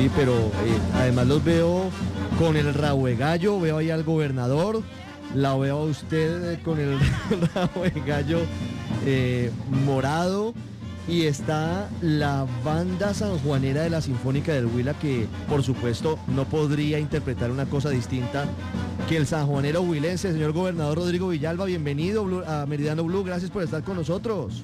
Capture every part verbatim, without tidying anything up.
Sí, pero eh, además los veo con el rabo de gallo, veo ahí al gobernador, la veo a usted eh, con el rabo de gallo eh, morado, y está la banda sanjuanera de la Sinfónica del Huila, que por supuesto no podría interpretar una cosa distinta que el sanjuanero huilense. Señor gobernador Rodrigo Villalba, bienvenido Blue, a Meridiano Blue, gracias por estar con nosotros.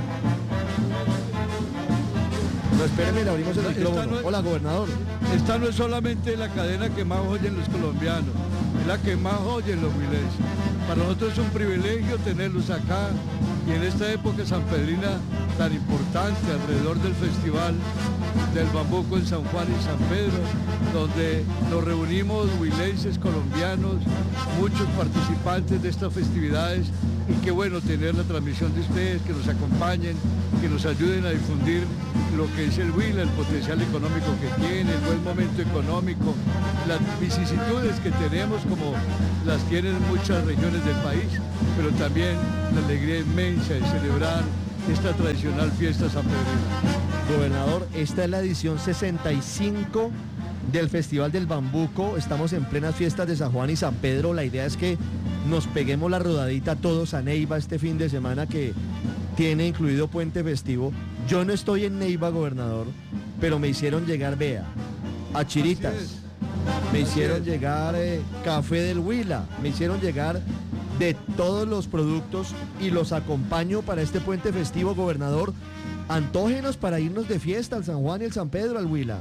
No, espéreme, le abrimos el micrófono. No es, Hola, gobernador. Esta no es solamente la cadena que más oyen los colombianos, es la que más oyen los huilenses. Para nosotros es un privilegio tenerlos acá, y en esta época sanpedrina tan importante, alrededor del Festival del Bambuco en San Juan y San Pedro, donde nos reunimos huilenses, colombianos, muchos participantes de estas festividades, y qué bueno tener la transmisión de ustedes, que nos acompañen, que nos ayuden a difundir lo que es el Huila, el potencial económico que tiene, el buen momento económico, las vicisitudes que tenemos como las tienen muchas regiones del país, pero también la alegría inmensa de celebrar esta tradicional fiesta sanpedrina. Gobernador, esta es la edición sesenta y cinco del Festival del Bambuco. Estamos en plenas fiestas de San Juan y San Pedro. La idea es que nos peguemos la rodadita todos a Neiva este fin de semana, que tiene incluido puente festivo. Yo no estoy en Neiva, gobernador, pero me hicieron llegar, vea, a Chiritas, me hicieron llegar eh, café del Huila, me hicieron llegar de todos los productos, y los acompaño para este puente festivo, gobernador. Antógenos para irnos de fiesta al San Juan y el San Pedro, al Huila.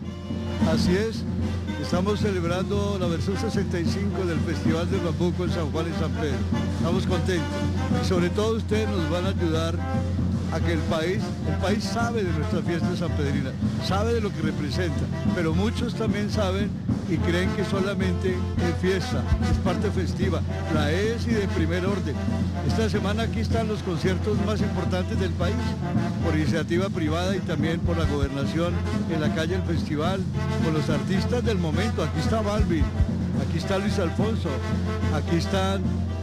Así es, estamos celebrando la versión sesenta y cinco del Festival del Bambuco en San Juan y San Pedro. Estamos contentos, y sobre todo ustedes nos van a ayudar a que el país, el país sabe de nuestra fiesta sanpedrina, sabe de lo que representa, pero muchos también saben y creen que solamente es fiesta, es parte festiva, la es y de primer orden. Esta semana aquí están los conciertos más importantes del país, por iniciativa privada y también por la gobernación, en la calle del festival, con los artistas del momento. Aquí está Balvin, aquí está Luis Alfonso, aquí están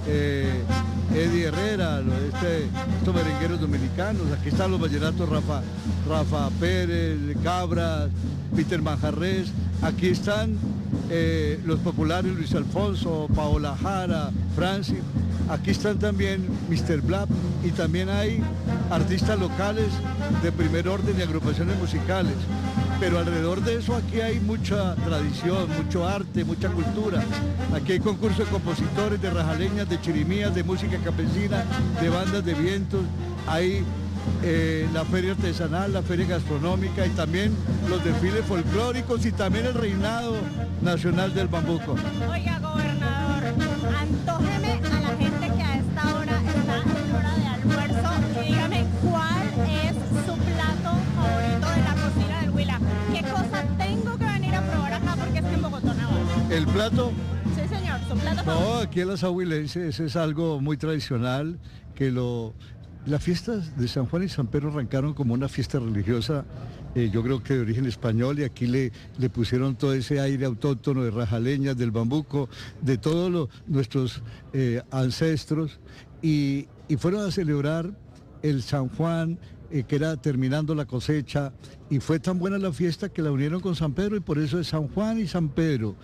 eh, Eddie Herrera, este, estos merengueros dominicanos, aquí están los vallenatos Rafa, Rafa Pérez, Cabras, Peter Manjarres, aquí están eh, los populares Luis Alfonso, Paola Jara, Francis, aquí están también mister Black, y también hay artistas locales de primer orden y agrupaciones musicales. Pero alrededor de eso aquí hay mucha tradición, mucho arte, mucha cultura. Aquí hay concursos de compositores, de rajaleñas, de chirimías, de música campesina, de bandas de vientos. Hay eh, la feria artesanal, la feria gastronómica, y también los desfiles folclóricos, y también el reinado nacional del bambuco. Oiga, gobernador, antójeme a la gente que a esta hora está en hora de almuerzo, y dígame cuál es su plato favorito de la cocina del Huila. ¿Qué cosa tengo que venir a probar acá porque es que en Bogotá no va? ¿El plato? Sí, señor, su plato favorito. No, aquí en las ahuilenses es algo muy tradicional, que lo... Las fiestas de San Juan y San Pedro arrancaron como una fiesta religiosa, eh, yo creo que de origen español, y aquí le, le pusieron todo ese aire autóctono de rajaleñas, del bambuco, de todos lo, nuestros eh, ancestros, y, y fueron a celebrar el San Juan, eh, que era terminando la cosecha, y fue tan buena la fiesta que la unieron con San Pedro, y por eso es San Juan y San Pedro.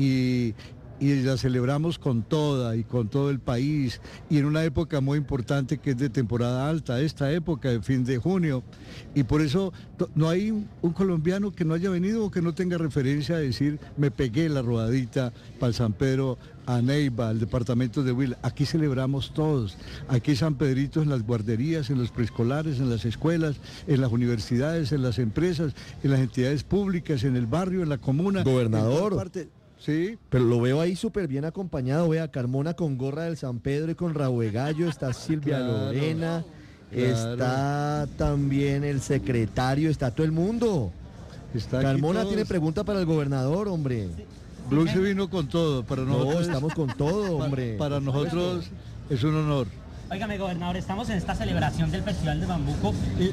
Y, y la celebramos con toda y con todo el país, y en una época muy importante que es de temporada alta, esta época de fin de junio, y por eso no hay un, un colombiano que no haya venido o que no tenga referencia a decir me pegué la rodadita para el San Pedro, a Neiva, al departamento de Huila. Aquí celebramos todos, aquí San Pedrito en las guarderías, en los preescolares, en las escuelas, en las universidades, en las empresas, en las entidades públicas, en el barrio, en la comuna. Gobernador. Sí. Pero lo veo ahí súper bien acompañado. Vea, Carmona con gorra del San Pedro y con rabo de gallo. Está Silvia Claro, Lorena. claro. Está también el secretario. Está todo el mundo. Está Carmona todos. tiene pregunta para el gobernador, hombre. Sí. Blue se vino con todo. Para nosotros, no, estamos con todo, hombre. Para, para nosotros es un honor. Óigame, gobernador, estamos en esta celebración del Festival de Bambuco.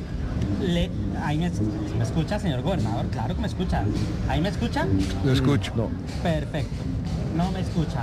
Le, ahí me, ¿me escucha, señor gobernador? Claro que me escucha. ¿Ahí me escucha? Lo escucho. No. Perfecto. No me escucha.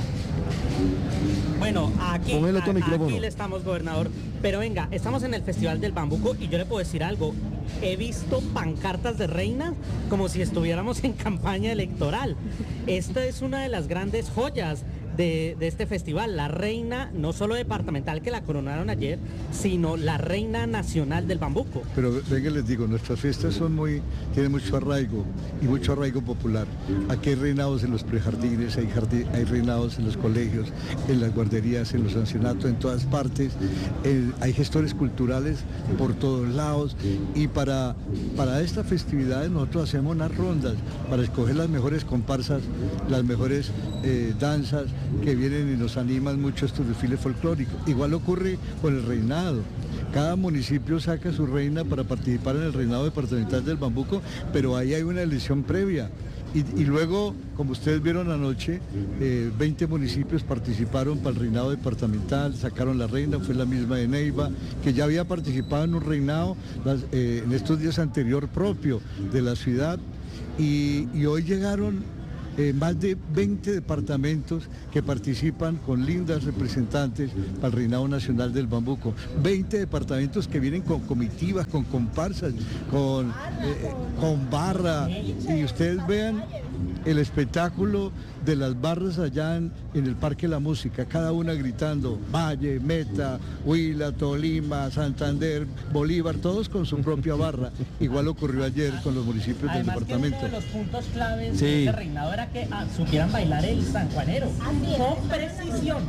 Bueno, aquí, a, aquí le estamos, gobernador. Pero venga, estamos en el Festival del Bambuco y yo le puedo decir algo. he visto pancartas de reina como si estuviéramos en campaña electoral. Esta es una de las grandes joyas de, de este festival, la reina no solo departamental que la coronaron ayer, sino la reina nacional del bambuco. Pero venga, les digo, nuestras fiestas son muy, tienen mucho arraigo y mucho arraigo popular. Aquí hay reinados en los prejardines, hay, jardín, hay reinados en los colegios, en las guarderías, en los ancianatos, en todas partes. Eh, hay gestores culturales por todos lados y para, para estas festividades nosotros hacemos unas rondas para escoger las mejores comparsas, las mejores eh, danzas que vienen y nos animan mucho estos desfiles folclóricos. Igual ocurre con el reinado. Cada municipio saca su reina para participar en el reinado departamental del bambuco, pero ahí hay una elección previa. Y, y luego, como ustedes vieron anoche, eh, veinte municipios participaron para el reinado departamental, sacaron la reina, fue la misma de Neiva, que ya había participado en un reinado las, eh, en estos días anterior propio de la ciudad, y, y hoy llegaron Eh, más de veinte departamentos que participan con lindas representantes para el reinado nacional del bambuco. veinte departamentos que vienen con comitivas, con comparsas, con, eh, con barra. Y ustedes vean el espectáculo de las barras allá en, en el Parque de la Música, cada una gritando Valle, Meta, Huila, Tolima, Santander, Bolívar, todos con su propia barra. Igual ocurrió ayer con los municipios Además, del departamento. Que uno de los puntos claves Sí. de ese reinado era que ah, supieran bailar el sanjuanero con precisión.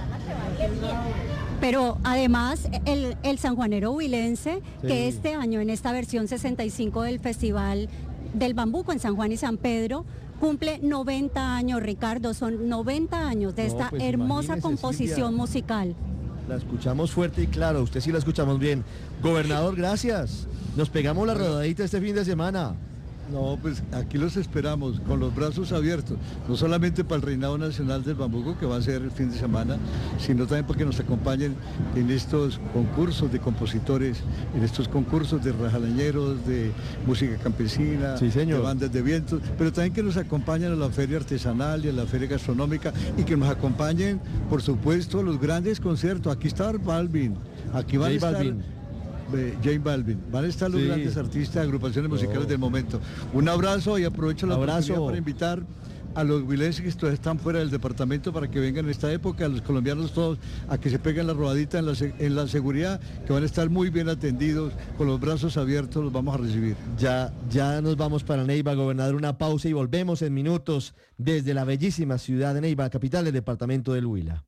Pero además el, el sanjuanero huilense, Sí. que este año en esta versión sesenta y cinco del Festival del Bambuco en San Juan y San Pedro, cumple noventa años, Ricardo, son noventa años de No, esta pues hermosa imagínese, composición Silvia. musical. La escuchamos fuerte y claro, usted sí la escuchamos bien. Gobernador, gracias. Nos pegamos la rodadita este fin de semana. No, pues aquí los esperamos con los brazos abiertos, no solamente para el Reinado Nacional del Bambuco, que va a ser el fin de semana, sino también para que nos acompañen en estos concursos de compositores, en estos concursos de rajalañeros, de música campesina, Sí, señor. de bandas de vientos, pero también que nos acompañen a la feria artesanal y a la feria gastronómica y que nos acompañen, por supuesto, a los grandes conciertos. Aquí está Balvin, aquí van a J estar... Balvin. eh, J Balvin. Van a estar los Sí. grandes artistas, agrupaciones musicales No. del momento. Un abrazo y aprovecho la Abrazo. oportunidad para invitar a los huilenses que todavía están fuera del departamento para que vengan en esta época, a los colombianos todos, a que se peguen la rodadita en la, se- en la seguridad, que van a estar muy bien atendidos, con los brazos abiertos los vamos a recibir. Ya, ya nos vamos para Neiva, gobernador, una pausa y volvemos en minutos desde la bellísima ciudad de Neiva, capital del departamento del Huila.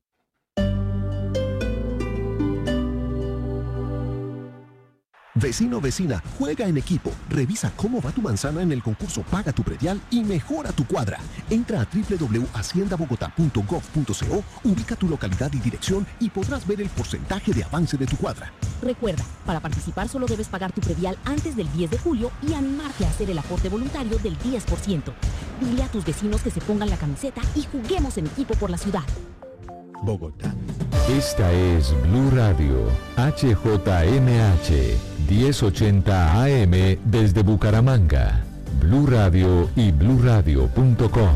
Vecino, vecina, juega en equipo. Revisa cómo va tu manzana en el concurso Paga tu Predial y mejora tu cuadra. Entra a doble u doble u doble u punto hacienda bogotá punto gov punto co, ubica tu localidad y dirección y podrás ver el porcentaje de avance de tu cuadra. Recuerda, para participar solo debes pagar tu predial antes del diez de julio y animarte a hacer el aporte voluntario del diez por ciento. Dile a tus vecinos que se pongan la camiseta y juguemos en equipo por la ciudad. Bogotá. Esta es Blue Radio, H J M H, diez ochenta A M desde Bucaramanga. Blue Radio y blue radio punto com.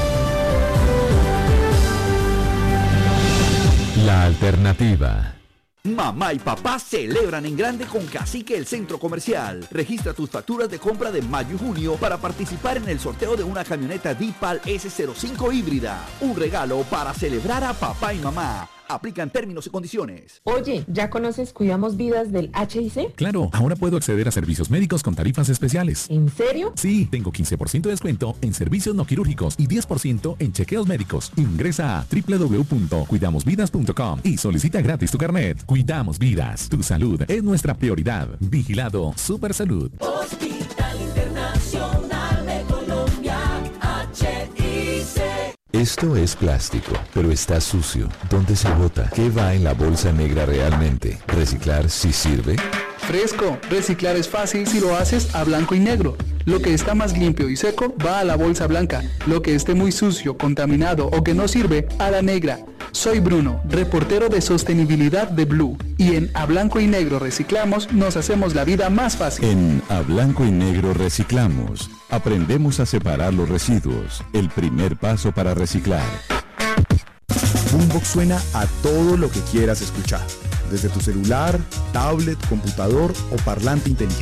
La alternativa. Mamá y papá celebran en grande con Cacique el Centro Comercial. Registra tus facturas de compra de mayo y junio para participar en el sorteo de una camioneta Dipal ese cero cinco híbrida. Un regalo para celebrar a papá y mamá. Aplican términos y condiciones. Oye, ¿ya conoces Cuidamos Vidas del H I C? Claro, ahora puedo acceder a servicios médicos con tarifas especiales. ¿En serio? Sí, tengo quince por ciento de descuento en servicios no quirúrgicos y diez por ciento en chequeos médicos. Ingresa a doble u doble u doble u punto cuidamos vidas punto com y solicita gratis tu carnet. Cuidamos Vidas. Tu salud es nuestra prioridad. Vigilado Super Salud. Hospital Internacional de Colombia, H I C. Esto es plástico, pero está sucio. ¿Dónde se bota? ¿Qué va en la bolsa negra realmente? ¿Reciclar sí sirve? Fresco, reciclar es fácil si lo haces a blanco y negro. Lo que está más limpio y seco va a la bolsa blanca. Lo que esté muy sucio, contaminado o que no sirve, a la negra. Soy Bruno, reportero de sostenibilidad de Blue. Y en A Blanco y Negro Reciclamos nos hacemos la vida más fácil. En A Blanco y Negro Reciclamos aprendemos a separar los residuos. El primer paso para reciclar. Boombox suena a todo lo que quieras escuchar. Desde tu celular, tablet, computador o parlante inteligente.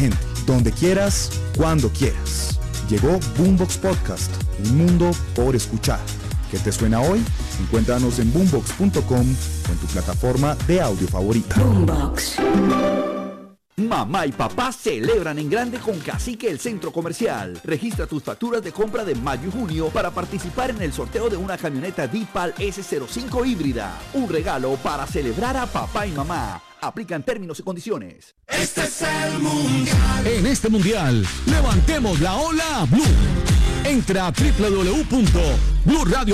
donde quieras, cuando quieras. Llegó Boombox Podcast, un mundo por escuchar. ¿Qué te suena hoy? Encuéntranos en boombox punto com o en tu plataforma de audio favorita. Boombox. Mamá y papá celebran en grande con Cacique el Centro Comercial. Registra tus facturas de compra de mayo y junio para participar en el sorteo de una camioneta D-Pal ese cero cinco híbrida. Un regalo para celebrar a papá y mamá. Aplican términos y condiciones. Este es el mundial. En este mundial, levantemos la ola Blue. Entra a doble u doble u doble u punto blue radio